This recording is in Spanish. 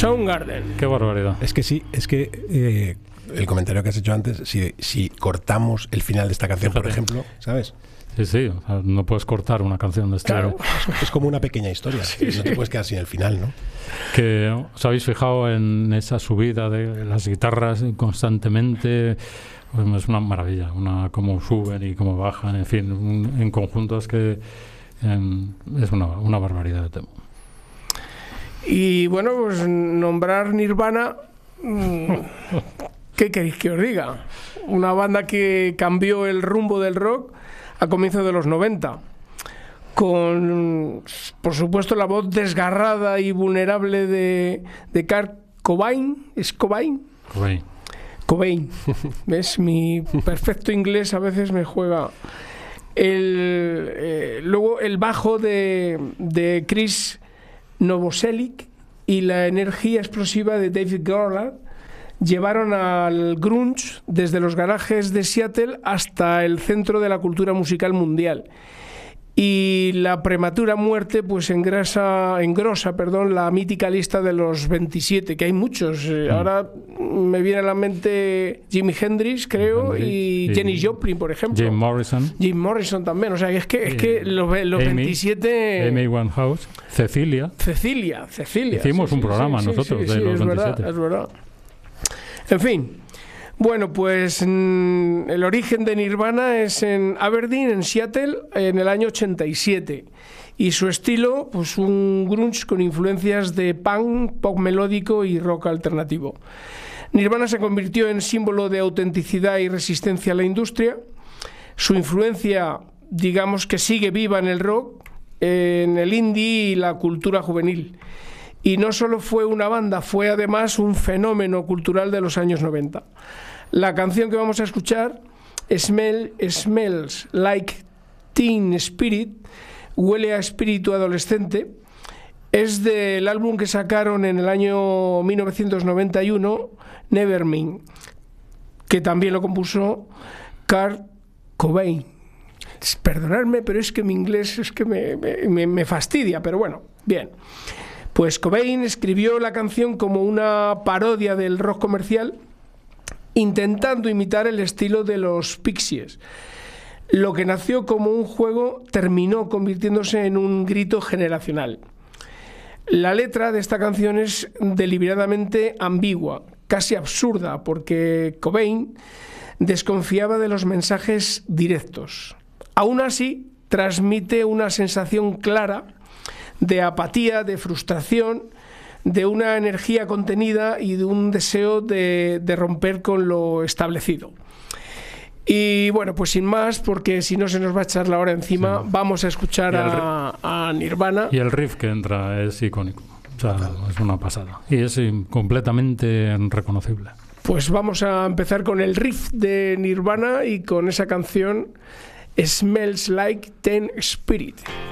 Soundgarden. Qué barbaridad. Es que sí, el comentario que has hecho antes, si cortamos el final de esta canción, por ejemplo, ¿sabes? Sí, o sea, no puedes cortar una canción de este. Claro, es como una pequeña historia. Sí, no te puedes quedar sin el final, ¿no? Que os habéis fijado en esa subida de las guitarras constantemente. Pues es una maravilla, cómo suben y cómo bajan, en fin, en conjunto es que es una barbaridad de tema. Y bueno, pues nombrar Nirvana, ¿qué queréis que os diga? Una banda que cambió el rumbo del rock a comienzos de los 90, con, por supuesto, la voz desgarrada y vulnerable de Kurt Cobain. ¿Es Cobain? Cobain. ¿Ves? Mi perfecto inglés a veces me juega. Luego el bajo de Chris Novoselic y la energía explosiva de David Garland llevaron al grunge desde los garajes de Seattle hasta el centro de la cultura musical mundial. Y la prematura muerte pues engrosa la mítica lista de los 27, que hay muchos. Ahora me viene a la mente Jimi Hendrix, creo, y Janis Joplin, por ejemplo. Jim Morrison también. O sea, es que los 27... Amy Winehouse, Cecilia. Hicimos un programa nosotros de los 27. Es verdad. En fin. Bueno, pues el origen de Nirvana es en Aberdeen, en Seattle, en el año 87. Y su estilo, pues un grunge con influencias de punk, pop melódico y rock alternativo. Nirvana se convirtió en símbolo de autenticidad y resistencia a la industria. Su influencia, digamos que sigue viva en el rock, en el indie y la cultura juvenil. Y no solo fue una banda, fue además un fenómeno cultural de los años 90. La canción que vamos a escuchar, Smells Like Teen Spirit, huele a espíritu adolescente, es del álbum que sacaron en el año 1991, Nevermind, que también lo compuso Kurt Cobain. Perdonadme, pero es que mi inglés es que me fastidia, pero bueno, bien. Pues Cobain escribió la canción como una parodia del rock comercial, intentando imitar el estilo de los Pixies. Lo que nació como un juego terminó convirtiéndose en un grito generacional. La letra de esta canción es deliberadamente ambigua, casi absurda, porque Cobain desconfiaba de los mensajes directos. Aún así, transmite una sensación clara de apatía, de frustración, de una energía contenida y de un deseo de romper con lo establecido. Y bueno, pues sin más, porque si no se nos va a echar la hora encima, vamos a escuchar a Nirvana. Y el riff que entra es icónico, o sea, es una pasada y es completamente reconocible. Pues vamos a empezar con el riff de Nirvana y con esa canción Smells Like Teen Spirit.